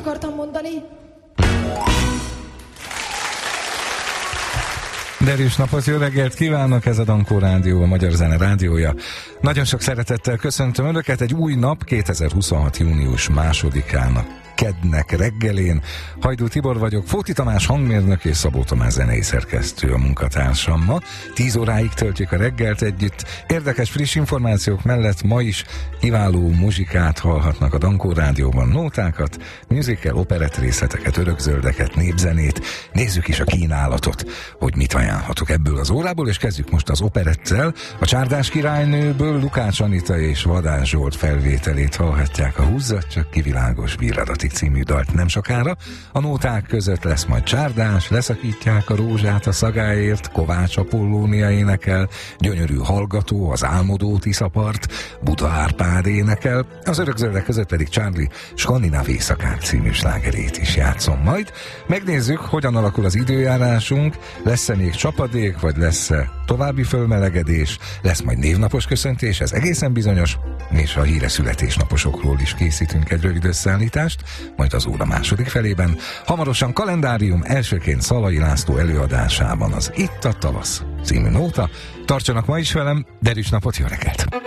akartam mondani. Derűs napot, jó reggelt kívánok, ez a Dankó Rádió, a Magyar Zene Rádiója. Nagyon sok szeretettel köszöntöm Önöket egy új nap, 2026. június 2-án, kednek reggelén. Hajdú Tibor vagyok, Fóti Tamás hangmérnök és Szabó Tamás zenei szerkesztő a munkatársam. Ma 10 óráig töltjük a reggelt együtt. Érdekes friss információk mellett ma is kiváló muzsikát hallhatnak a Dankó Rádióban, nótákat, musical, operett részleteket, örökzöldeket, népzenét. Nézzük is a kínálatot, hogy mit ajánlhatok ebből az órából, és kezdjük most az operettel. A Csárdás királynőből Lukács Anita és Vadás Zsolt felvételét hallhatják, a Húzzat csak kivilágos virradati című dalt nem sokára. A nóták között lesz majd Csárdás, Leszakítják a rózsát a szagáért, Kovács Apollónia énekel, Gyönyörű hallgató, Az álmodó Tiszapart, Buda Árpád énekel, az örökzöldek között pedig Charlie Skandináv éjszakák című slágerét is játszom majd. Megnézzük, hogyan alakul az időjárásunk, lesz-e még csapadék, vagy lesz-e további fölmelegedés, lesz majd névnapos köszöntés, ez egészen bizonyos, és a híres születésnaposokról is készítünk egy rövid összeállítást, majd az óra második felében. Hamarosan kalendárium, elsőként Szalai László előadásában az Itt a tavasz című nóta. Tartsanak ma is velem, derűs napot, jó reggelt!